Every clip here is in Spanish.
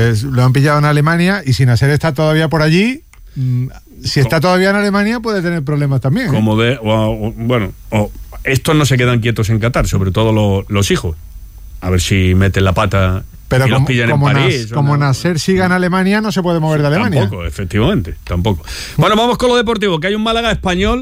pues lo han pillado en Alemania y sin hacer está todavía por allí. Si está todavía en Alemania puede tener problemas también. Estos no se quedan quietos en Qatar, sobre todo los hijos. A ver si meten la pata. Pero y los pillan en París. Como Nasser siga en Alemania, no se puede mover de Alemania. Tampoco, efectivamente, tampoco. Bueno, vamos con lo deportivo, que hay un Málaga Español,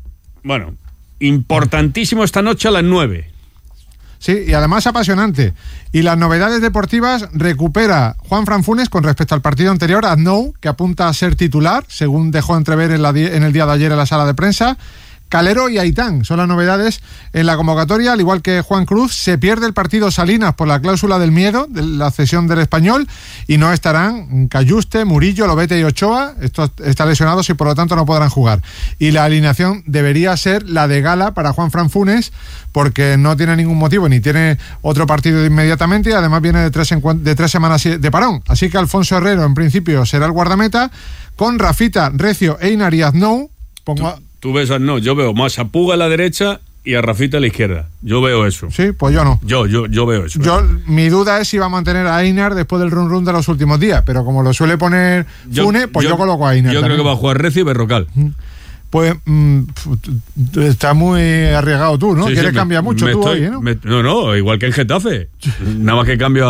importantísimo esta noche a las 9. Sí, y además apasionante. Y las novedades deportivas: recupera Juanfran Funes con respecto al partido anterior, Aznou, que apunta a ser titular, según dejó entrever en el día de ayer en la sala de prensa. Calero y Aitán son las novedades en la convocatoria, al igual que Juan Cruz. Se pierde el partido Salinas por la cláusula del miedo, de la cesión del Español, y no estarán Cayuste, Murillo, Lobete y Ochoa. Estos están lesionados y por lo tanto no podrán jugar. Y la alineación debería ser la de gala para Juanfran Funes, porque no tiene ningún motivo, ni tiene otro partido inmediatamente, y además viene de 3 semanas de parón. Así que Alfonso Herrero en principio será el guardameta, con Rafita, Recio, Einar y Aznou. Tú ves no, yo veo más a Puga a la derecha y a Rafita a la izquierda. Yo veo eso. Sí, pues yo no. Yo veo eso. Mi duda es si va a mantener a Einar después del run de los últimos días, pero como lo suele poner Funes, pues yo coloco a Einar. Yo creo que va a jugar Recio y Berrocal. Pues está muy arriesgado tú, ¿no? Quieres cambiar mucho tú hoy, ¿no? No, igual que el Getafe. Nada más que cambio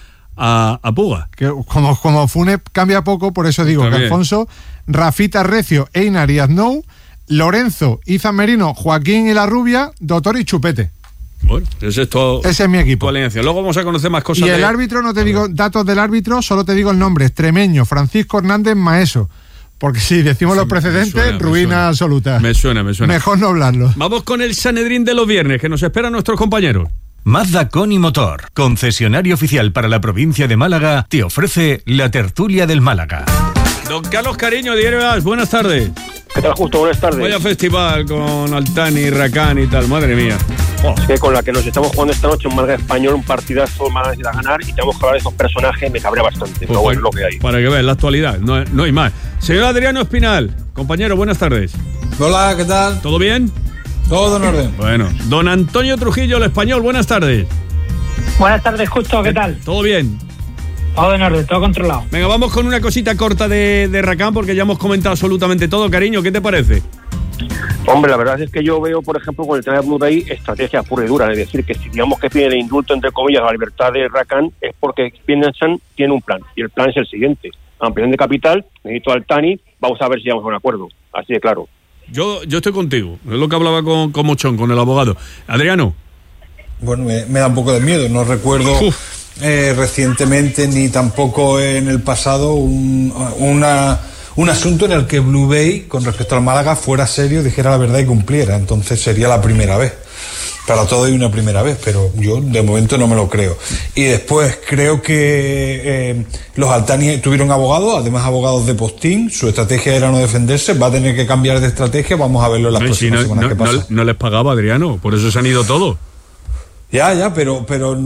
a Puga. Que como Funes cambia poco, por eso digo que Alfonso, Rafita, Recio, Einar y Aznou, Lorenzo, Izan Merino, Joaquín y la Rubia, Doctor y Chupete. Bueno, ese es mi equipo. Luego vamos a conocer más cosas. Y el árbitro, no te digo datos del árbitro, solo te digo el nombre: Extremeño, Francisco Hernández Maeso. Porque si decimos los precedentes, ruina absoluta. Me suena. Mejor no hablarlo. Vamos con el Sanedrín de los viernes, que nos esperan nuestros compañeros. Mazda Coni Motor, concesionario oficial para la provincia de Málaga, te ofrece la tertulia del Málaga. Don Carlos Cariño, Diario AS, buenas tardes. ¿Qué tal, Justo? Buenas tardes. Vaya festival con Altani, Racán y tal, madre mía. Es que con la que nos estamos jugando esta noche en Málaga Español, un partidazo, Málaga necesita ganar y tenemos que hablar de esos personajes, me cabrea bastante, pero bueno, es lo que hay. Para que veas la actualidad, no hay más. Señor Adriano Espinal, compañero, buenas tardes. Hola, ¿qué tal? ¿Todo bien? Todo en orden. Bueno, don Antonio Trujillo, el Español, buenas tardes. Buenas tardes, Justo, ¿qué tal? ¿Todo bien? Todo en orden, todo controlado. Venga, vamos con una cosita corta de Racán, porque ya hemos comentado absolutamente todo. Cariño, ¿qué te parece? Hombre, la verdad es que yo veo, por ejemplo, con el tema de Blue Bay, estrategia pura y dura. Es decir, que si digamos que pide el indulto, entre comillas, a la libertad de Racán, es porque Piensan tiene un plan. Y el plan es el siguiente: ampliación de capital, necesito al Tani, vamos a ver si llegamos a un acuerdo. Así de claro. Yo estoy contigo. Es lo que hablaba con Mochón, con el abogado. Adriano. Bueno, me da un poco de miedo. No recuerdo recientemente ni tampoco en el pasado un asunto en el que Blue Bay, con respecto al Málaga, fuera serio, dijera la verdad y cumpliera. Entonces sería la primera vez. Para todo hay una primera vez, pero yo de momento no me lo creo. Y después creo que los Altani tuvieron abogados, además abogados de postín. Su estrategia era no defenderse, va a tener que cambiar de estrategia. Vamos a verlo en las próximas semanas que pasa. No les pagaba, Adriano, por eso se han ido todos. Ya, pero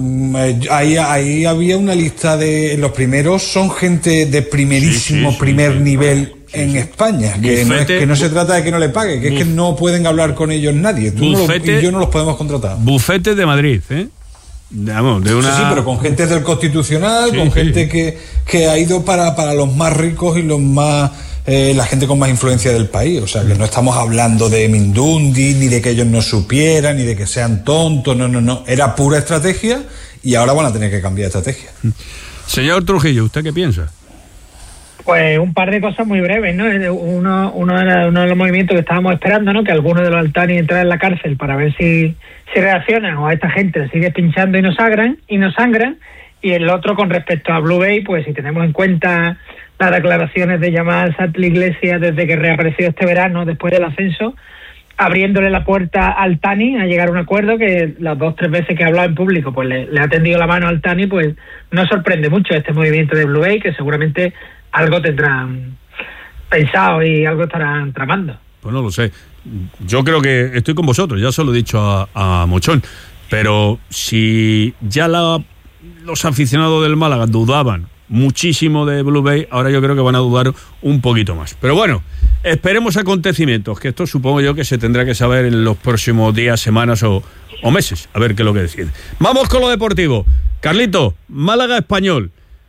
ahí había una lista de los primeros, son gente de primerísimo primer nivel en España, que no se trata de que no le pague, que es que no pueden hablar con ellos nadie, y yo no los podemos contratar. Bufete de Madrid, Vamos, de una... Sí, pero con gente del Constitucional, con gente que ha ido para los más ricos y los más... la gente con más influencia del país, o sea que no estamos hablando de Mindundi, ni de que ellos no supieran, ni de que sean tontos, no, era pura estrategia y ahora van a tener que cambiar de estrategia. Señor Trujillo, ¿usted qué piensa? Pues un par de cosas muy breves, ¿no? Uno de los movimientos que estábamos esperando, ¿no? Que algunos de los Altani entrar en la cárcel para ver si reaccionan, o a esta gente sigue pinchando y nos sangran, y el otro con respecto a Blue Bay, pues si tenemos en cuenta las declaraciones de Yamal Satli Iglesias desde que reapareció este verano después del ascenso, abriéndole la puerta al Tani a llegar a un acuerdo, que las 2-3 veces que ha hablado en público pues le ha tendido la mano al Tani, pues no sorprende mucho este movimiento de Blue Bay, que seguramente algo tendrán pensado y algo estarán tramando. Pues no lo sé. Yo creo que estoy con vosotros, ya se lo he dicho a Mochón, pero si ya los aficionados del Málaga dudaban muchísimo de Blue Bay, ahora yo creo que van a dudar un poquito más. Pero bueno, esperemos acontecimientos, que esto supongo yo que se tendrá que saber en los próximos días, semanas o meses, a ver qué es lo que decide. Vamos con lo deportivo. Carlito, Málaga Español.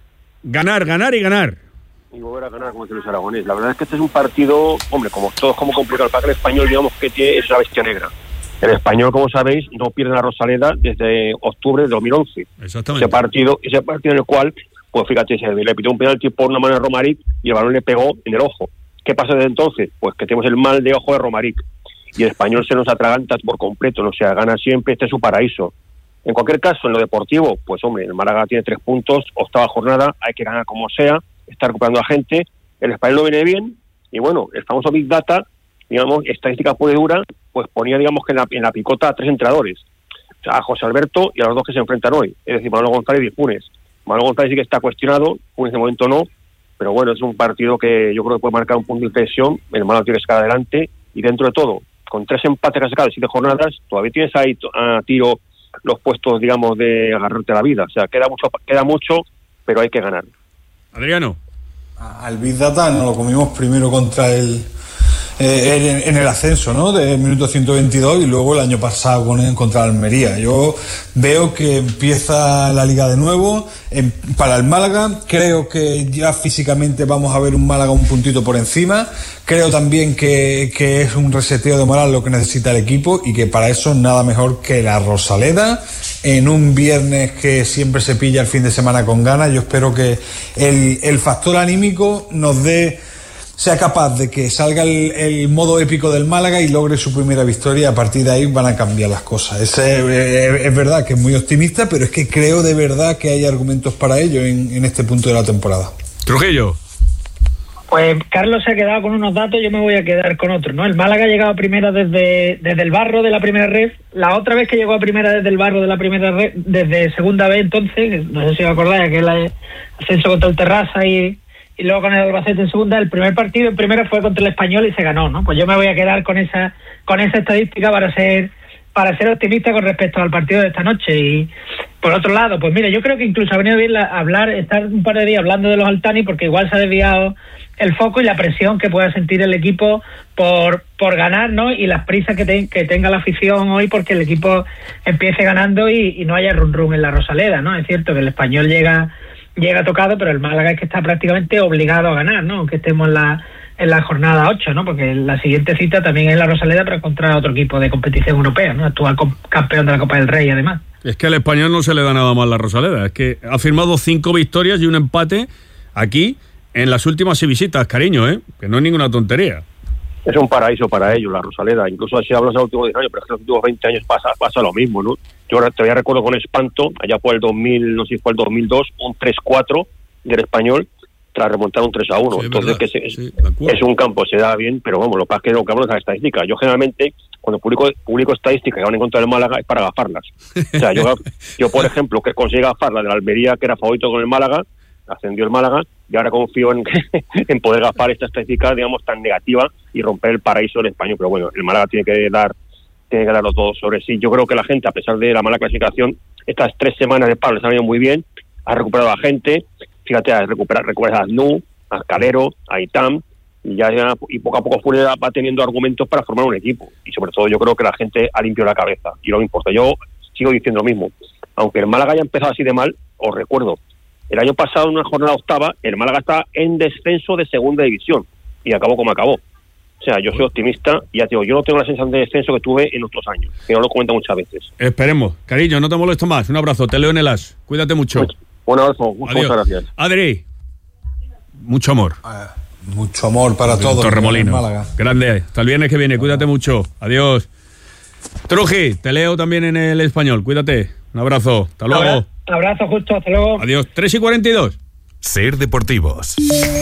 ganar y ganar. Y volver a ganar, como dice Luis Aragonés. La verdad es que este es un partido, hombre, como todos, como complicado. El español, digamos que es la bestia negra. El Español, como sabéis, no pierde la Rosaleda desde octubre de 2011. Exactamente. Ese partido en el cual, pues fíjate, se le pitó un penalti por una mano de Romaric y el balón le pegó en el ojo. ¿Qué pasa desde entonces? Pues que tenemos el mal de ojo de Romaric. Y el Español se nos atraganta por completo, ¿no? O sea, gana siempre, este es su paraíso. En cualquier caso, en lo deportivo, pues hombre, el Málaga tiene 3 puntos, 8ª jornada, hay que ganar como sea, está recuperando a gente, el Español no viene bien, y bueno, el famoso Big Data, digamos, estadística pura y dura, pues ponía, digamos, que en la picota a 3 entrenadores, o sea, a José Alberto y a los 2 que se enfrentan hoy, es decir, Manolo González y Funes. Manolo González sí que está cuestionado, Funes de momento no, pero bueno, es un partido que yo creo que puede marcar un punto de inflexión, el Málaga tiene que sacar adelante, y dentro de todo, con 3 empates que ha sacado de 7 jornadas, todavía tienes ahí a tiro los puestos, digamos, de agarrarte a la vida. O sea, queda mucho, pero hay que ganar. Adriano. Al Big Data nos lo comimos primero contra en el ascenso, ¿no? De minuto 122 y luego el año pasado contra Almería. Yo veo que empieza la liga de nuevo para el Málaga. Creo que ya físicamente vamos a ver un Málaga un puntito por encima. Creo también que es un reseteo de moral lo que necesita el equipo y que para eso nada mejor que la Rosaleda en un viernes que siempre se pilla el fin de semana con ganas. Yo espero que el factor anímico sea capaz de que salga el modo épico del Málaga y logre su primera victoria. A partir de ahí van a cambiar las cosas. Es verdad que es muy optimista, pero es que creo de verdad que hay argumentos para ello en este punto de la temporada. Trujillo. Pues Carlos se ha quedado con unos datos, yo me voy a quedar con otros, ¿no? El Málaga ha llegado a primera desde el barro de la primera red. La otra vez que llegó a primera desde el barro de la primera red, desde segunda vez entonces, no sé si os acordáis, aquel ascenso contra el Terrassa y luego con el Albacete en segunda, el primer partido en primera fue contra el Español y se ganó, ¿no? Pues yo me voy a quedar con esa estadística para ser optimista con respecto al partido de esta noche. Y por otro lado, pues mira, yo creo que incluso ha venido bien estar un par de días hablando de los Altani, porque igual se ha desviado el foco y la presión que pueda sentir el equipo por ganar, ¿no? Y las prisas que tenga la afición hoy porque el equipo empiece ganando y no haya run en la Rosaleda, ¿no? Es cierto que el Español llega tocado, pero el Málaga es que está prácticamente obligado a ganar, ¿no? Aunque estemos en la jornada 8, ¿no? Porque la siguiente cita también es la Rosaleda para encontrar otro equipo de competición europea, ¿no? Actual campeón de la Copa del Rey, además. Es que al Español no se le da nada mal la Rosaleda, es que ha firmado 5 victorias y un empate aquí en las últimas 6 visitas, cariño, que no es ninguna tontería. Es un paraíso para ellos, la Rosaleda. Incluso si hablas de los últimos 10 años, pero es que en los últimos 20 años pasa lo mismo, ¿no? Yo todavía recuerdo con espanto, allá por el 2000, no sé si fue el 2002, un 3-4 del Español tras remontar un 3-1. Sí, entonces, es un campo, se da bien, pero vamos, lo que pasa es que no hablamos de las estadísticas. Yo generalmente, cuando publico estadísticas que van en contra del Málaga, es para gafarlas. O sea, yo por ejemplo, que conseguí gafar la de la Almería, que era favorito con el Málaga, ascendió el Málaga, y ahora confío en poder gafar esta estadística, digamos, tan negativa y romper el paraíso del Español. Pero bueno, el Málaga tiene que darlo todo sobre sí. Yo creo que la gente, a pesar de la mala clasificación, estas 3 semanas de paro les han ido muy bien, ha recuperado a gente, fíjate, recuperas a Aznou, a Calero, a Itam, y poco a poco Funes va teniendo argumentos para formar un equipo. Y sobre todo yo creo que la gente ha limpiado la cabeza, y no me importa. Yo sigo diciendo lo mismo. Aunque el Málaga haya empezado así de mal, os recuerdo, el año pasado en una jornada octava, el Málaga estaba en descenso de segunda división, y acabó como acabó. O sea, yo soy optimista y ya te digo, yo no tengo la sensación de descenso que tuve en otros años, que no lo comento muchas veces. Esperemos. Cariño, no te molesto más. Un abrazo, te leo en el as. Cuídate mucho. Un abrazo, muchas gracias. Adri, mucho amor. Mucho amor para todos. Torremolinos. Grande. Hasta el viernes que viene. Cuídate mucho. Adiós. Truji, te leo también en el español. Cuídate. Un abrazo. Hasta luego. Abrazo, justo. Hasta luego. Adiós. 3:42. Ser Deportivos.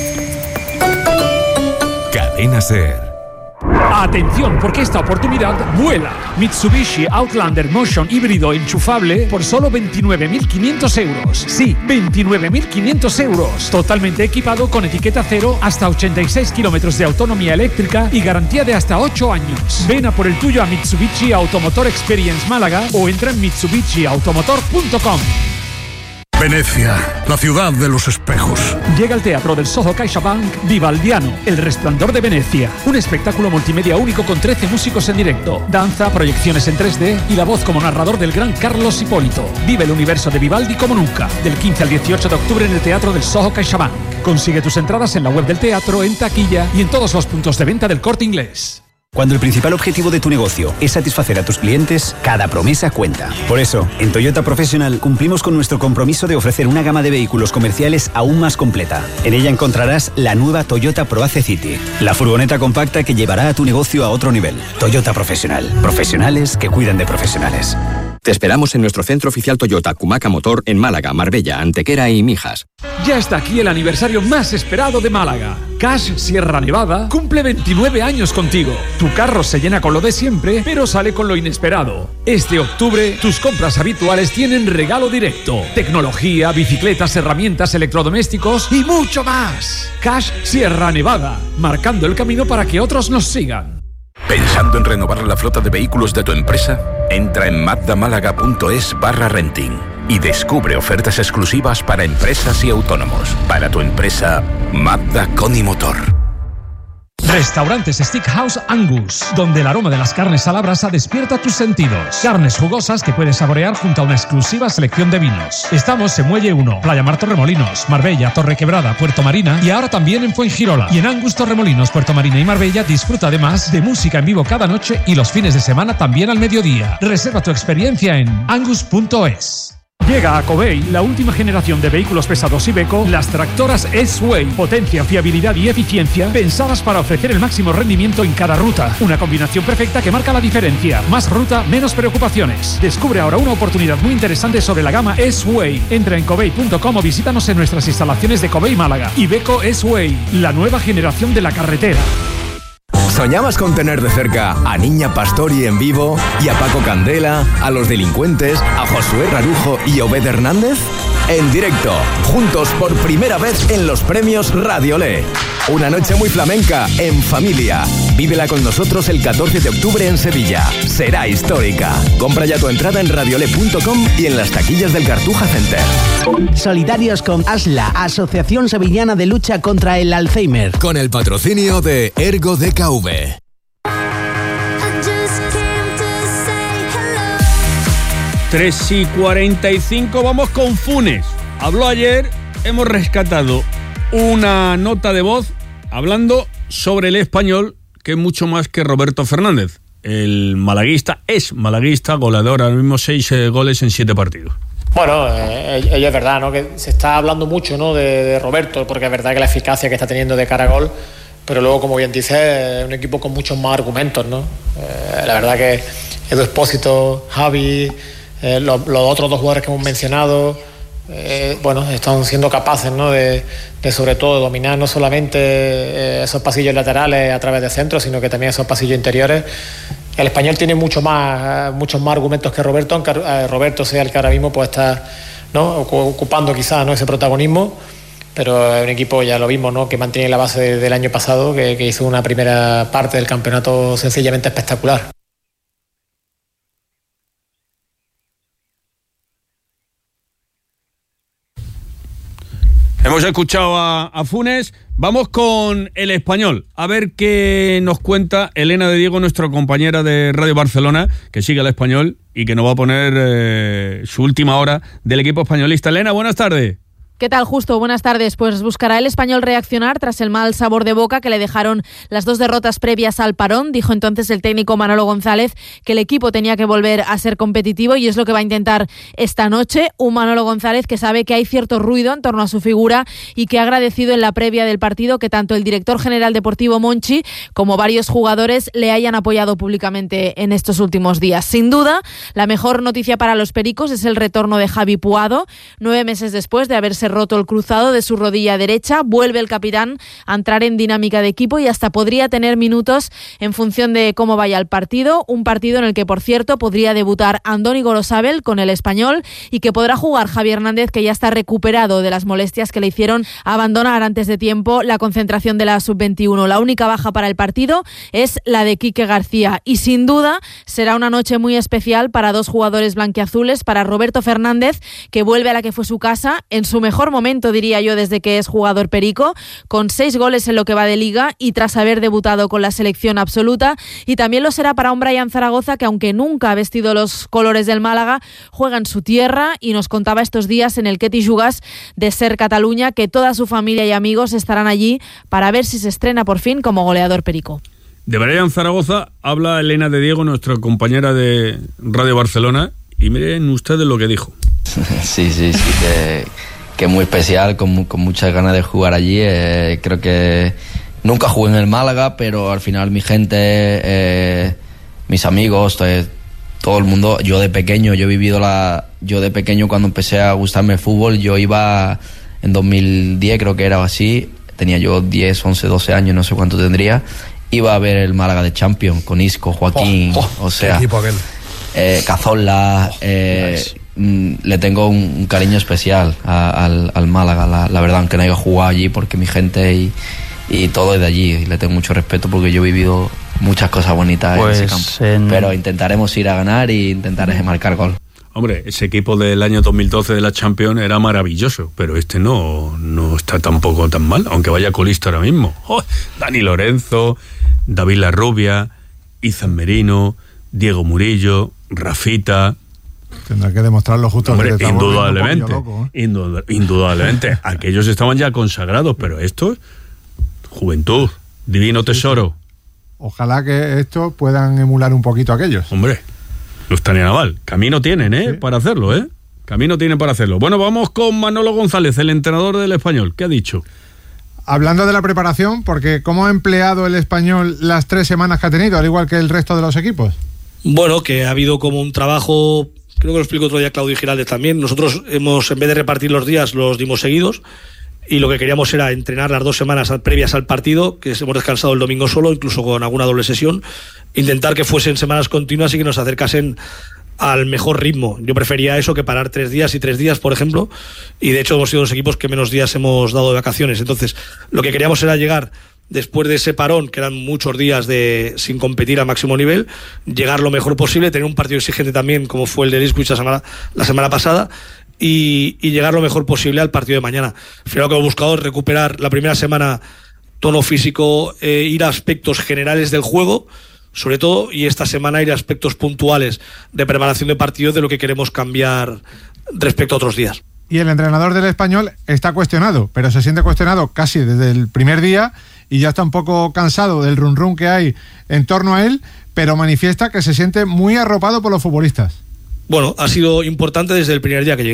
Cadena Ser. Atención, porque esta oportunidad vuela. Mitsubishi Outlander Motion híbrido enchufable por solo 29.500 euros. Sí, 29.500 euros. Totalmente equipado con etiqueta cero, hasta 86 kilómetros de autonomía eléctrica y garantía de hasta 8 años. Ven a por el tuyo a Mitsubishi Automotor Experience Málaga o entra en mitsubishiautomotor.com. Venecia, la ciudad de los espejos. Llega al Teatro del Soho CaixaBank Vivaldiano, El Resplandor de Venecia. Un espectáculo multimedia único con 13 músicos en directo, danza, proyecciones en 3D y la voz como narrador del gran Carlos Hipólito. Vive el universo de Vivaldi como nunca. Del 15 al 18 de octubre en el Teatro del Soho CaixaBank. Consigue tus entradas en la web del teatro, en taquilla y en todos los puntos de venta del Corte Inglés. Cuando el principal objetivo de tu negocio es satisfacer a tus clientes, cada promesa cuenta. Por eso, en Toyota Professional cumplimos con nuestro compromiso de ofrecer una gama de vehículos comerciales aún más completa. En ella encontrarás la nueva Toyota ProAce City, la furgoneta compacta que llevará a tu negocio a otro nivel. Toyota Professional. Profesionales que cuidan de profesionales. Te esperamos en nuestro centro oficial Toyota Cumaca Motor en Málaga, Marbella, Antequera y Mijas. Ya está aquí el aniversario más esperado de Málaga. Cash Sierra Nevada cumple 29 años contigo. Tu carro se llena con lo de siempre, pero sale con lo inesperado. Este octubre, tus compras habituales tienen regalo directo. Tecnología, bicicletas, herramientas, electrodomésticos y mucho más. Cash Sierra Nevada, marcando el camino para que otros nos sigan. ¿Pensando en renovar la flota de vehículos de tu empresa? Entra en mazdamálaga.es/renting y descubre ofertas exclusivas para empresas y autónomos. Para tu empresa, Mazda con y Motor. Restaurantes Steakhouse Angus, donde el aroma de las carnes a la brasa despierta tus sentidos. Carnes jugosas que puedes saborear junto a una exclusiva selección de vinos. Estamos en Muelle 1, Playa Mar Torremolinos, Marbella, Torrequebrada, Puerto Marina y ahora también en Fuengirola. Y en Angus Torremolinos, Puerto Marina y Marbella disfruta además de música en vivo cada noche y los fines de semana también al mediodía. Reserva tu experiencia en angus.es. Llega a Covey la última generación de vehículos pesados Iveco, las tractoras S-Way. Potencia, fiabilidad y eficiencia pensadas para ofrecer el máximo rendimiento en cada ruta. Una combinación perfecta que marca la diferencia. Más ruta, menos preocupaciones. Descubre ahora una oportunidad muy interesante sobre la gama S-Way. Entra en covey.com o visítanos en nuestras instalaciones de Covey Málaga. Iveco S-Way, la nueva generación de la carretera. ¿Soñabas con tener de cerca a Niña Pastori en vivo y a Paco Candela, a Los Delincuentes, a Josué Rarujo y Obed Hernández? En directo, juntos por primera vez en los premios Radiolé. Una noche muy flamenca, en familia. Vívela con nosotros el 14 de octubre en Sevilla. Será histórica. Compra ya tu entrada en radiolé.com y en las taquillas del Cartuja Center. Solidarios con ASLA, Asociación Sevillana de Lucha contra el Alzheimer. Con el patrocinio de Ergo DKV. 3:45, vamos con Funes. Habló ayer, hemos rescatado una nota de voz hablando sobre el Español, que es mucho más que Roberto Fernández. El malaguista es malaguista, goleador, ahora mismo 6 goles en 7 partidos. Bueno, ello es verdad, ¿no? Que se está hablando mucho, ¿no? de Roberto, porque es verdad que la eficacia que está teniendo de cara a gol, pero luego, como bien dice, es un equipo con muchos más argumentos, ¿no? La verdad que Edu Expósito, Javi, los otros dos jugadores que hemos mencionado, bueno, están siendo capaces, ¿no? de sobre todo dominar no solamente esos pasillos laterales a través de centros, sino que también esos pasillos interiores. El Español tiene muchos más argumentos que Roberto, aunque Roberto sea el que ahora mismo pues está, ¿no? ocupando quizás, ¿no? ese protagonismo, pero es un equipo, ya lo vimos, ¿no? que mantiene la base del año pasado, que hizo una primera parte del campeonato sencillamente espectacular. Hemos escuchado a Funes, vamos con el Español, a ver qué nos cuenta Elena de Diego, nuestra compañera de Radio Barcelona, que sigue al Español y que nos va a poner su última hora del equipo españolista. Elena, buenas tardes. ¿Qué tal, Justo? Buenas tardes. Pues buscará el Español reaccionar tras el mal sabor de boca que le dejaron las 2 derrotas previas al parón. Dijo entonces el técnico Manolo González que el equipo tenía que volver a ser competitivo y es lo que va a intentar esta noche. Un Manolo González que sabe que hay cierto ruido en torno a su figura y que ha agradecido en la previa del partido que tanto el director general deportivo Monchi como varios jugadores le hayan apoyado públicamente en estos últimos días. Sin duda, la mejor noticia para los pericos es el retorno de Javi Puado, 9 meses después de haberse roto el cruzado de su rodilla derecha. Vuelve el capitán a entrar en dinámica de equipo y hasta podría tener minutos en función de cómo vaya el partido. Un partido en el que, por cierto, podría debutar Andoni Gorosabel con el Español y que podrá jugar Javi Hernández, que ya está recuperado de las molestias que le hicieron abandonar antes de tiempo la concentración de la Sub-21. La única baja para el partido es la de Quique García y sin duda será una noche muy especial para dos jugadores blanquiazules, para Roberto Fernández, que vuelve a la que fue su casa en su mejor momento, diría yo, desde que es jugador perico, con 6 goles en lo que va de liga y tras haber debutado con la selección absoluta, y también lo será para un Brian Zaragoza que, aunque nunca ha vestido los colores del Málaga, juega en su tierra y nos contaba estos días en el Ketty Jugas de Ser Cataluña que toda su familia y amigos estarán allí para ver si se estrena por fin como goleador perico. De Brian Zaragoza habla Elena de Diego, nuestra compañera de Radio Barcelona, y miren ustedes lo que dijo. Sí, que muy especial, con muchas ganas de jugar allí. Creo que nunca jugué en el Málaga, pero al final mi gente, mis amigos, todo el mundo. Yo de pequeño cuando empecé a gustarme el fútbol, yo iba en 2010, creo que era así, tenía yo 10, 11, 12 años, no sé cuánto tendría, iba a ver el Málaga de Champions con Isco, Joaquín, o sea, Cazorla. Le tengo un cariño especial al Málaga, la verdad, aunque no haya jugado allí, porque mi gente y todo es de allí, y le tengo mucho respeto porque yo he vivido muchas cosas bonitas en ese campo. Pero intentaremos ir a ganar y intentaré marcar gol. Hombre, ese equipo del año 2012 de la Champions era maravilloso, pero este no está tampoco tan mal, aunque vaya colista ahora mismo. ¡Oh! Dani Lorenzo, David Larrubia, Izan Merino, Diego Murillo, Rafita. Tendrá que demostrarlo justo. Hombre, indudablemente. Aquellos estaban ya consagrados, pero estos, juventud, divino tesoro. Ojalá que estos puedan emular un poquito a aquellos. Hombre, no está ni nada mal. Camino tienen, sí, para hacerlo, Camino tienen para hacerlo. Bueno, vamos con Manolo González, el entrenador del Español. ¿Qué ha dicho? Hablando de la preparación, porque ¿cómo ha empleado el Español las 3 semanas que ha tenido, al igual que el resto de los equipos? Bueno, que ha habido como un trabajo, creo que lo explicó otro día Claudio Giraldez también. Nosotros en vez de repartir los días, los dimos seguidos, y lo que queríamos era entrenar las 2 semanas previas al partido, que hemos descansado el domingo solo, incluso con alguna doble sesión, intentar que fuesen semanas continuas y que nos acercasen al mejor ritmo. Yo prefería eso que parar 3 días y 3 días, por ejemplo, y de hecho hemos sido los equipos que menos días hemos dado de vacaciones. Entonces, lo que queríamos era llegar después de ese parón, que eran muchos días sin competir a máximo nivel, llegar lo mejor posible, tener un partido exigente también, como fue el de Ipswich la semana pasada, y llegar lo mejor posible al partido de mañana. Al final lo que hemos buscado es recuperar la primera semana tono físico, ir a aspectos generales del juego, sobre todo, y esta semana ir a aspectos puntuales de preparación de partidos de lo que queremos cambiar respecto a otros días. Y el entrenador del Español está cuestionado, pero se siente cuestionado casi desde el primer día y ya está un poco cansado del run run que hay en torno a él, pero manifiesta que se siente muy arropado por los futbolistas. Bueno, ha sido importante desde el primer día que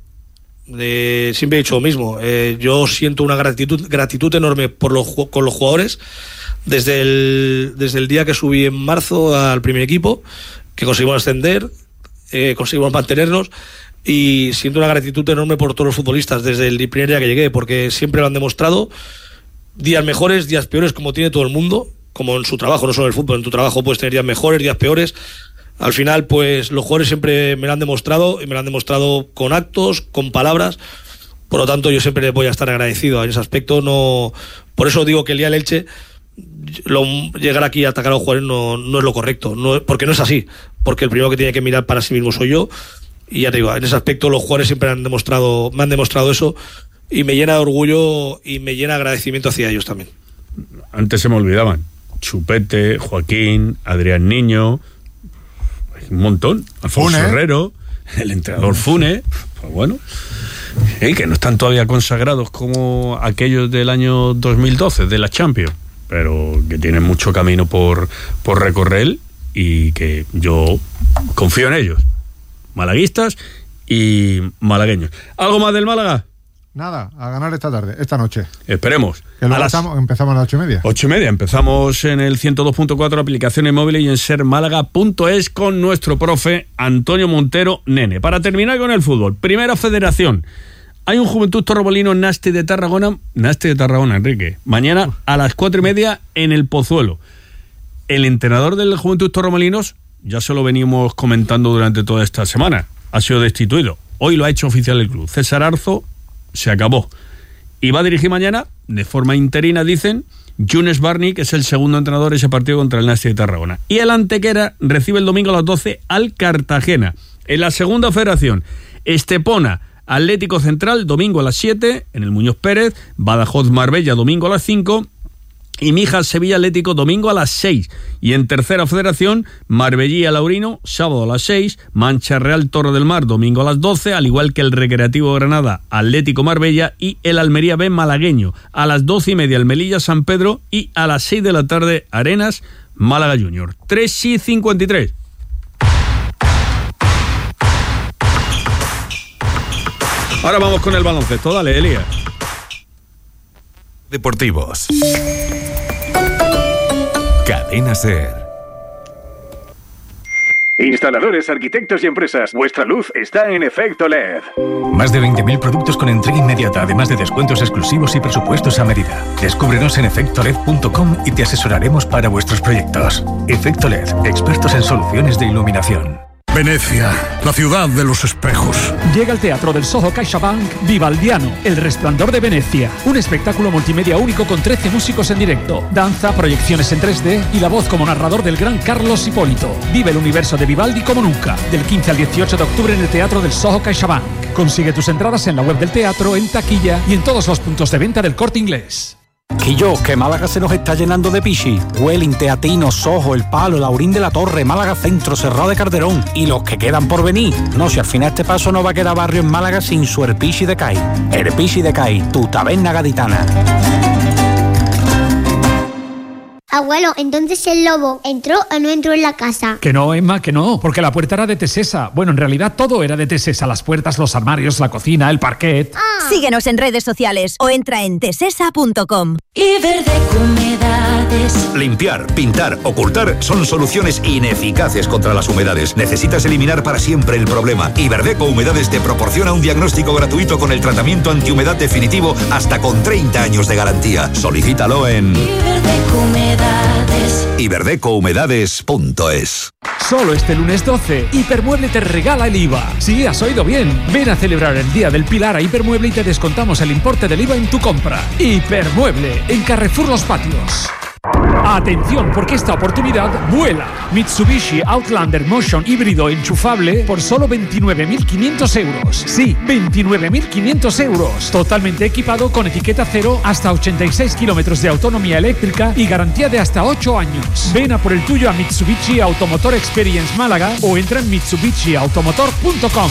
llegué. Siempre he dicho lo mismo. Yo siento una gratitud enorme con los jugadores desde el día que subí en marzo al primer equipo, que conseguimos ascender, conseguimos mantenernos, y siento una gratitud enorme por todos los futbolistas desde el primer día que llegué, porque siempre lo han demostrado. Días mejores, días peores, como tiene todo el mundo, como en su trabajo, no solo en el fútbol. En tu trabajo puedes tener días mejores, días peores. Al final, pues los jugadores siempre me lo han demostrado, y me lo han demostrado con actos, con palabras. Por lo tanto, yo siempre les voy a estar agradecido en ese aspecto. No, por eso digo que el día del Elche, llegar aquí a atacar a los jugadores no es lo correcto, porque no es así, porque el primero que tiene que mirar para sí mismo soy yo. Y ya te digo, en ese aspecto los jugadores siempre me han demostrado eso, y me llena de orgullo y me llena de agradecimiento hacia ellos también. Antes se me olvidaban Chupete, Joaquín, Adrián Niño, un montón, Alfonso Herrero, el entrenador Fune, pues bueno, que no están todavía consagrados como aquellos del año 2012 de la Champions, pero que tienen mucho camino por recorrer, y que yo confío en ellos, malaguistas y malagueños. ¿Algo más del Málaga? Nada, a ganar esta noche. Esperemos. Que empezamos a las 8:30. 8:30, empezamos en el 102.4, aplicaciones móviles, y en sermálaga.es con nuestro profe Antonio Montero Nene. Para terminar con el fútbol, Primera Federación. Hay un Juventud Torremolinos Nasti de Tarragona, Enrique, mañana a las 4:30 en el Pozuelo. El entrenador del Juventud Torremolinos, ya se lo venimos comentando durante toda esta semana, ha sido destituido. Hoy lo ha hecho oficial el club. César Arzo se acabó. Y va a dirigir mañana, de forma interina, dicen, Yunes Barni, que es el segundo entrenador de ese partido contra el Nasti de Tarragona. Y el Antequera recibe el domingo a las 12 al Cartagena. En la segunda federación, Estepona, Atlético Central, domingo a las 7, en el Muñoz Pérez, Badajoz Marbella, domingo a las 5, y Mijas Sevilla Atlético, domingo a las 6. Y en tercera federación, Marbellía Laurino, sábado a las 6, Mancha Real Torre del Mar, domingo a las 12, al igual que el Recreativo Granada Atlético Marbella y el Almería B Malagueño. A las 12:30 el Melilla San Pedro y a las 6 de la tarde Arenas Málaga Junior. 3:53. Ahora vamos con el baloncesto. Dale, Elías. Deportivos. Cadena SER. Instaladores, arquitectos y empresas, vuestra luz está en Efecto LED. Más de 20.000 productos con entrega inmediata, además de descuentos exclusivos y presupuestos a medida. Descúbrenos en efectoled.com y te asesoraremos para vuestros proyectos. Efecto LED, expertos en soluciones de iluminación. Venecia, la ciudad de los espejos. Llega al Teatro del Soho CaixaBank Vivaldiano, El Resplandor de Venecia. Un espectáculo multimedia único con 13 músicos en directo, danza, proyecciones en 3D y la voz como narrador del gran Carlos Hipólito. Vive el universo de Vivaldi como nunca. Del 15 al 18 de octubre en el Teatro del Soho CaixaBank. Consigue tus entradas en la web del teatro, en taquilla y en todos los puntos de venta del Corte Inglés. Que Málaga se nos está llenando de pichi. Welling, Teatino, Soho, El Palo, Laurín de la Torre, Málaga Centro, Cerrado de Calderón y los que quedan por venir. No, si al final este paso no va a quedar barrio en Málaga sin su Erpichi de Cai. Erpichi de Cai, tu taberna gaditana. Abuelo, entonces el lobo ¿entró o no entró en la casa? Que no, Emma, que no, porque la puerta era de Tesesa. Bueno, en realidad todo era de Tesesa. Las puertas, los armarios, la cocina, el parquet. Síguenos en redes sociales o entra en tesesa.com. Iberdeco Humedades. Limpiar, pintar, ocultar son soluciones ineficaces contra las humedades. Necesitas eliminar para siempre el problema. Iberdeco Humedades te proporciona un diagnóstico gratuito con el tratamiento antihumedad definitivo hasta con 30 años de garantía. Solicítalo en Iberdeco Humedades. Iberdecohumedades.es. Solo este lunes 12, Hipermueble te regala el IVA. Sí, has oído bien. Ven a celebrar el Día del Pilar a Hipermueble y te descontamos el importe del IVA en tu compra. Hipermueble, en Carrefour Los Patios. Atención, porque esta oportunidad vuela. Mitsubishi Outlander Motion híbrido enchufable por solo 29.500 euros. Sí, 29.500 euros. Totalmente equipado con etiqueta cero, hasta 86 kilómetros de autonomía eléctrica y garantía de hasta 8 años. Ven a por el tuyo a Mitsubishi Automotor Experience Málaga o entra en mitsubishiautomotor.com.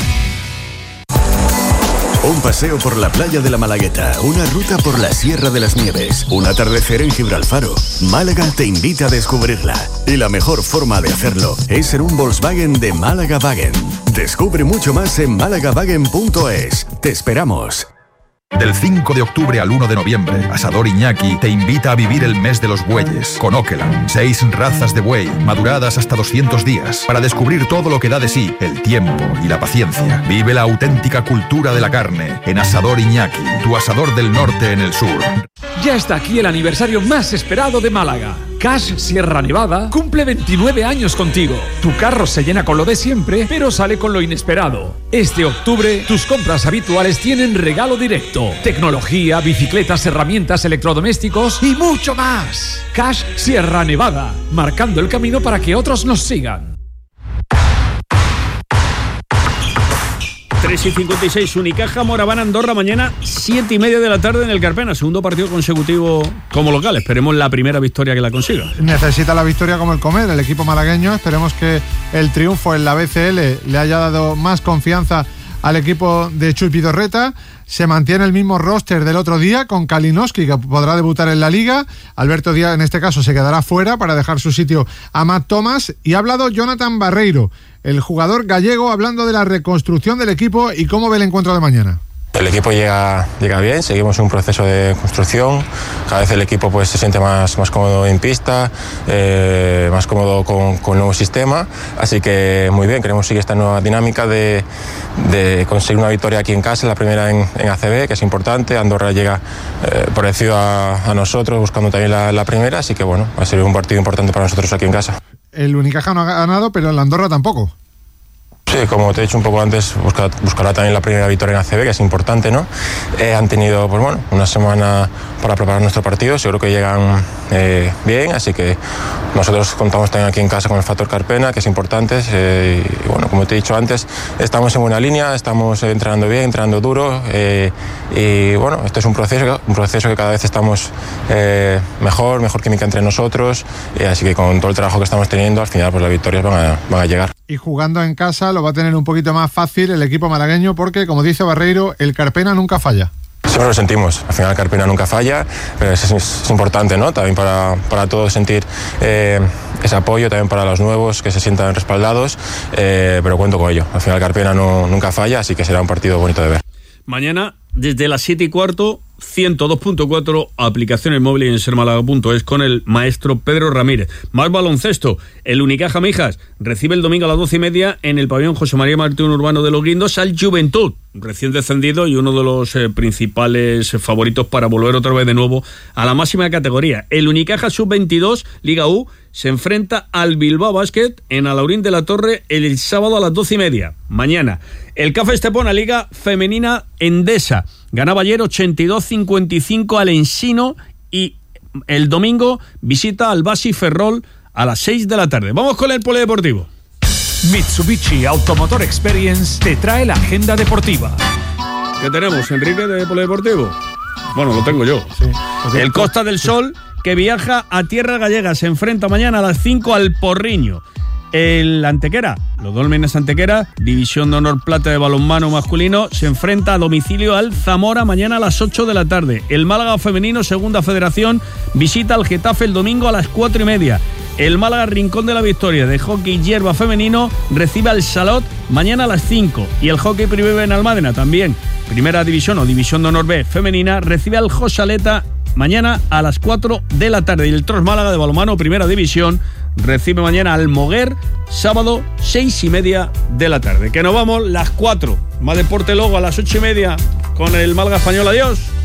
Un paseo por la playa de la Malagueta, una ruta por la Sierra de las Nieves, un atardecer en Gibralfaro. Málaga te invita a descubrirla. Y la mejor forma de hacerlo es en un Volkswagen de Málaga Wagen. Descubre mucho más en málaga-wagen.es. Te esperamos. Del 5 de octubre al 1 de noviembre, Asador Iñaki te invita a vivir el mes de los bueyes con Okeland. 6 razas de buey, maduradas hasta 200 días, para descubrir todo lo que da de sí el tiempo y la paciencia. Vive la auténtica cultura de la carne en Asador Iñaki, tu asador del norte en el sur. Ya está aquí el aniversario más esperado de Málaga. Cash Sierra Nevada cumple 29 años contigo. Tu carro se llena con lo de siempre, pero sale con lo inesperado. Este octubre, tus compras habituales tienen regalo directo. Tecnología, bicicletas, herramientas, electrodomésticos y mucho más. Cash Sierra Nevada, marcando el camino para que otros nos sigan. 3:56, Unicaja Moraván Andorra, mañana 7:30 de la tarde en el Carpena, segundo partido consecutivo como local. Esperemos la primera victoria que la consiga. Necesita la victoria como el comer, el equipo malagueño. Esperemos que el triunfo en la BCL le haya dado más confianza al equipo de Chuy Pidorreta. Se mantiene el mismo roster del otro día con Kalinowski, que podrá debutar en la Liga. Alberto Díaz, en este caso, se quedará fuera para dejar su sitio a Matt Thomas. Y ha hablado Jonathan Barreiro, el jugador gallego, hablando de la reconstrucción del equipo y cómo ve el encuentro de mañana. El equipo llega bien, seguimos un proceso de construcción. cada vez el equipo pues se siente más cómodo en pista, más cómodo con el nuevo sistema, así que muy bien, queremos seguir esta nueva dinámica de conseguir una victoria aquí en casa, la primera en ACB, que es importante. Andorra llega parecido a nosotros, buscando también la primera, así que bueno, va a ser un partido importante para nosotros aquí en casa. El Unicaja no ha ganado, pero el Andorra tampoco. Sí, como te he dicho un poco antes, buscará también la primera victoria en ACB, que es importante, ¿no? Han tenido, pues bueno, una semana para preparar nuestro partido, seguro que llegan bien, así que nosotros contamos también aquí en casa con el factor Carpena, que es importante, y bueno, como te he dicho antes, estamos en buena línea, estamos entrenando bien, entrenando duro, y bueno, esto es un proceso que cada vez estamos mejor química entre nosotros, así que con todo el trabajo que estamos teniendo, al final pues las victorias van a llegar. Y jugando en casa lo va a tener un poquito más fácil el equipo malagueño porque, como dice Barreiro, el Carpena nunca falla. Siempre lo sentimos, al final Carpena nunca falla, pero es importante, ¿no? También para todos sentir ese apoyo, también para los nuevos que se sientan respaldados, pero cuento con ello. Al final Carpena nunca falla, así que será un partido bonito de ver. Mañana, desde las 7:15, 102.4, aplicaciones móviles en sermálaga.es con el maestro Pedro Ramírez. Más baloncesto. El Unicaja Mijas recibe el domingo a las 12:30 en el pabellón José María Martín Urbano de Los Guindos al Juventud, recién descendido y uno de los principales favoritos para volver otra vez de nuevo a la máxima categoría. El Unicaja Sub-22, Liga U, se enfrenta al Bilbao Basket en Alaurín de la Torre el sábado a las 12:30. Mañana, el CAF Estepona, Liga Femenina Endesa. Ganaba ayer 82-55 al Ensino y el domingo visita al Basi Ferrol a las 6 de la tarde. Vamos con el polideportivo. Mitsubishi Automotor Experience te trae la agenda deportiva. ¿Qué tenemos, Enrique, de polideportivo? Bueno, lo tengo yo. Sí, el Costa del Sol, que viaja a tierra gallega, se enfrenta mañana a las 5 al Porriño. El Antequera, los Dólmenes Antequera, División de Honor Plata de balonmano masculino, se enfrenta a domicilio al Zamora mañana a las 8 de la tarde. El Málaga Femenino, Segunda Federación, visita al Getafe el domingo a las 4:30. El Málaga Rincón de la Victoria de hockey hierba femenino recibe al Salot mañana a las 5. Y el hockey Primera en Almádena también, Primera División o División de Honor B femenina, recibe al Josaleta mañana a las 4 de la tarde. Y el Tros Málaga de balonmano Primera División recibe mañana al Moguer, sábado 6:30 de la tarde. Que nos vamos las 4. Más deporte luego a las 8:30 con el Málaga Español. Adiós.